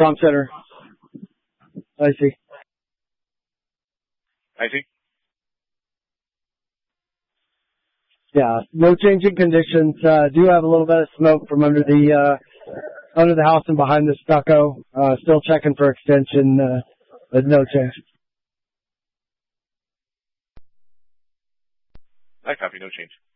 Tom Center. I see. Yeah, no change in conditions. Do have a little bit of smoke from under the house and behind the stucco. Still checking for extension, but no change. I copy, no change.